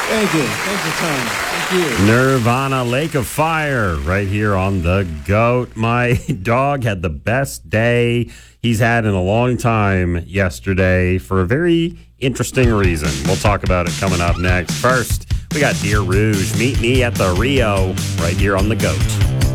Thank you. Thanks for coming. Thank you. Nirvana, Lake of Fire, right here on The GOAT. My dog had the best day he's had in a long time yesterday for a very interesting reason. We'll talk about it coming up next. First, we got Deer Rouge. Meet me at the Rio right here on The GOAT.